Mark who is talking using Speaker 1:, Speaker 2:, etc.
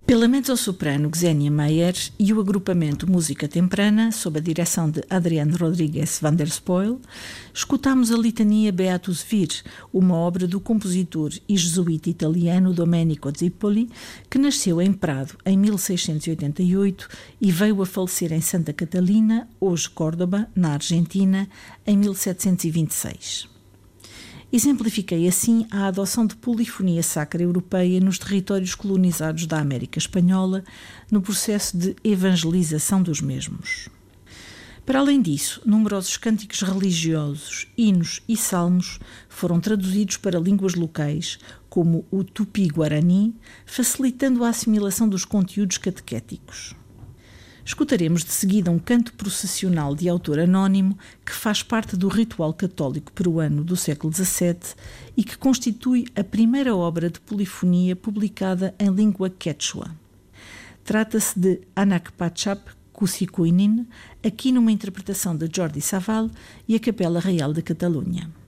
Speaker 1: Pela mezzo-soprano Xenia Meyer e o agrupamento Música Temprana, sob a direção de Adriano Rodrigues van der Spoel, escutámos a litania Beatus Vir, uma obra do compositor e jesuíta italiano Domenico Zippoli, que nasceu em Prado em 1688 e veio a falecer em Santa Catalina, hoje Córdoba, na Argentina, em 1726. Exemplifiquei assim a adoção de polifonia sacra europeia nos territórios colonizados da América Espanhola, no processo de evangelização dos mesmos. Para além disso, numerosos cânticos religiosos, hinos e salmos foram traduzidos para línguas locais, como o tupi-guarani, facilitando a assimilação dos conteúdos catequéticos. Escutaremos de seguida um canto processional de autor anónimo que faz parte do ritual católico peruano do século XVII e que constitui a primeira obra de polifonia publicada em língua quechua. Trata-se de Anakpachap Kusikuinin, aqui numa interpretação de Jordi Savall e a Capela Real de Catalunha.